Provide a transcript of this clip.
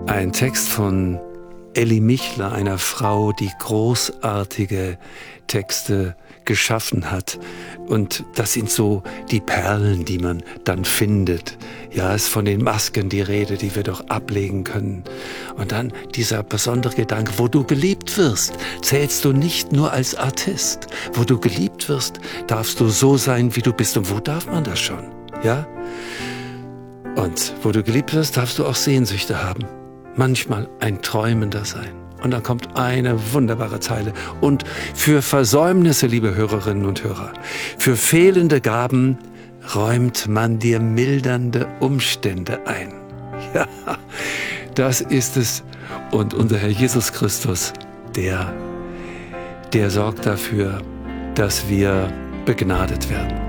Ein Text von Elli Michler, einer Frau, die großartige Texte geschaffen hat. Und das sind so die Perlen, die man dann findet. Ja, es ist von den Masken die Rede, die wir doch ablegen können. Und dann dieser besondere Gedanke, wo du geliebt wirst, zählst du nicht nur als Artist. Wo du geliebt wirst, darfst du so sein, wie du bist. Und wo darf man das schon? Ja? Und wo du geliebt wirst, darfst du auch Sehnsüchte haben. Manchmal ein Träumender sein. Und dann kommt eine wunderbare Zeile. Und für Versäumnisse, liebe Hörerinnen und Hörer, für fehlende Gaben räumt man dir mildernde Umstände ein. Ja, das ist es. Und unser Herr Jesus Christus, der sorgt dafür, dass wir begnadet werden.